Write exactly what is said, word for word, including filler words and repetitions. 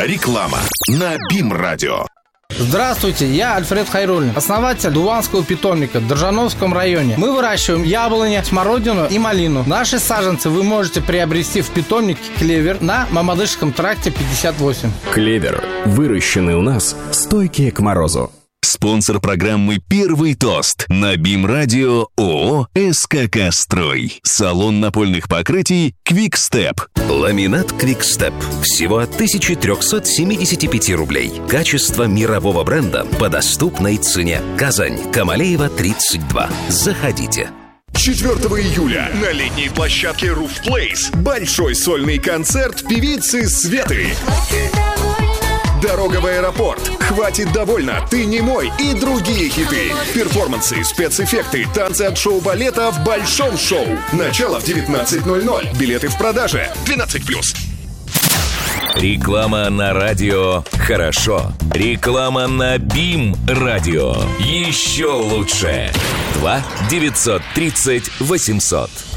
Реклама на БИМ-радио. Здравствуйте, я Альфред Хайруллин, основатель Дуванского питомника в Држановском районе. Мы выращиваем яблони, смородину и малину. Наши саженцы вы можете приобрести в питомнике «Клевер» на Мамадышском тракте пятьдесят восемь. «Клевер». Выращенные у нас, стойкие к морозу. Спонсор программы «Первый тост» на БИМ-радио ООО «СКК Строй». Салон напольных покрытий «Квикстеп». Ламинат «Квикстеп». Всего от тысяча триста семьдесят пять рублей. Качество мирового бренда по доступной цене. Казань, Камалеева, тридцать два. Заходите. четвёртого июля на летней площадке Roof Place большой сольный концерт певицы Светы. «Дорога в аэропорт», «Хватит довольно», «Ты не мой» и другие хиты. Перформансы, спецэффекты, танцы от шоу-балета в большом шоу. Начало в девятнадцать ноль ноль. Билеты в продаже. двенадцать плюс. Реклама на радио «Хорошо». Реклама на БИМ-радио. Еще лучше. два девятьсот тридцать восемьсот.